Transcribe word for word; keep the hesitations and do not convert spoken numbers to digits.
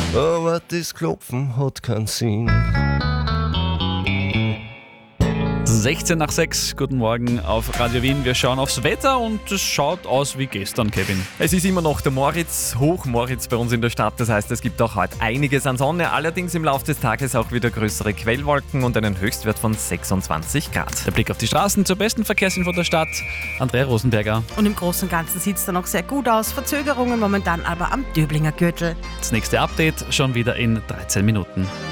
aber das Klopfen hat keinen Sinn. sechzehn nach sechs, guten Morgen auf Radio Wien. Wir schauen aufs Wetter und es schaut aus wie gestern, Kevin. Es ist immer noch der Moritz, Hochmoritz bei uns in der Stadt. Das heißt, es gibt auch heute einiges an Sonne. Allerdings im Laufe des Tages auch wieder größere Quellwolken und einen Höchstwert von sechsundzwanzig Grad. Der Blick auf die Straßen zur besten Verkehrsinfo der Stadt. Andrea Rosenberger. Und im Großen und Ganzen sieht es dann auch sehr gut aus. Verzögerungen momentan aber am Döblinger Gürtel. Das nächste Update schon wieder in dreizehn Minuten.